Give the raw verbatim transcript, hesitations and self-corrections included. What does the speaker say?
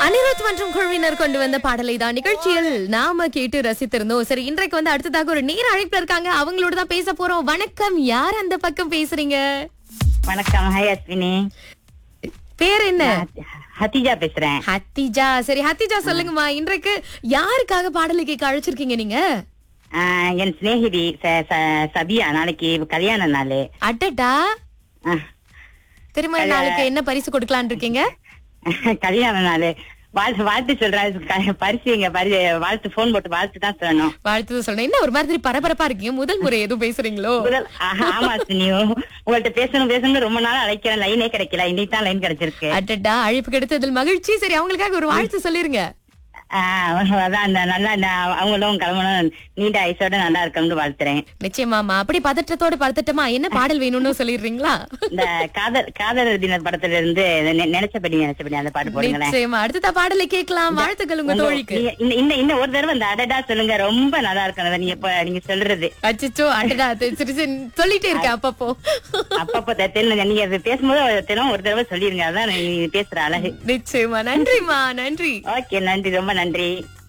அனிருத் மற்றும் குழுவினர் கொண்டு வந்த பாடலை தான் நிகழ்ச்சியில் நாம கேட்டு ரசித்திருந்தோம். சரி, இன்றைக்கு வந்து அடுத்ததாக ஒரு நேர அழைப்புல இருக்காங்க, அவங்களோட தான் பேச போறோம். வணக்கம், யார் அந்த பக்கம் பேசுறீங்க? வணக்கம். ஹாய் அஸ்வினி. பேர் என்ன? ஹத்திஜா பேசுறேன். ஹத்திஜா. சரி ஹத்திஜா, சொல்லுங்கம்மா, இன்றைக்கு யாருக்காக பாடலை கேட்க அழைச்சிருக்கீங்க நீங்க? ஆஹ், என் சிநேகிதி ச- ச- சபியா, நாளைக்கு கல்யாண நாள். அடடா, ஆஹ், திருமண நாளுக்கு என்ன பரிசு கொடுக்கலான்னு இருக்கீங்க? கல்யாண நாள் வாழ்த்து வாழ்த்து சொல்றேன். பரிசு எங்க பரி வாழ்த்து போன் போட்டு வாழ்த்து தான் சொல்லணும். வாழ்த்து சொல்லணும். என்ன ஒரு மாதிரி பரபரப்பா இருக்கீங்க? முதல் முறை எதுவும் பேசுறீங்களோ? முதல் ஆஹா, ஆமா அஸ்வினி, உங்கள்ட்ட பேசணும் பேசணும் ரொம்ப நாள் அழைக்கிறேன், லைனே கிடைக்கல, இன்னைக்கு தான் லைன் கிடைச்சிருக்கு. அடடா, அழைப்பு கிடைத்ததில் மகிழ்ச்சி. சரி, அவங்களுக்காக ஒரு வாழ்த்து சொல்லிருங்க. ஆஹ், அதான் அந்த நல்லா இந்த அவங்களும் கிளம்பணும், நீண்ட ஐசோட நல்லா இருக்கணும்னு வாழ்த்துறேன். நிச்சயமாமா. அப்படி பதற்றத்தோட பதட்டமா என்ன பாடல் வேணும்னு சொல்லிடுறீங்களா? இந்த காதல் காதலர் தின படத்துல இருந்து நெ- நினைச்சபடி நினைச்சபடி அந்த பாட்டு போடுங்களேன். நிச்சயமா, அடுத்த பாடலை கேட்கலாம். வாழ்த்துக்கள் உங்க தோழிக்கு. நீங்க இன்ன- இன்ன இன்னும் ஒரு தடவை இந்த அடடா சொல்லுங்க, ரொம்ப நல்லா இருக்கும். அதை நீங்க இப்ப நீங்க சொல்றது அச்சோ, அடடா, சரி, சரி, சொல்லிட்டே இருக்கேன் அப்பப்போ. அப்பப்ப தெ- தெரியல, நீங்க அது பேசும்போது தினம் ஒரு தடவை சொல்லிருங்க, அதான் நீங்க பேசுற அழகு. நிச்சயமா. நன்றிமா, நன்றி. ஓகே, நன்றி, ரொம்ப நன்றி.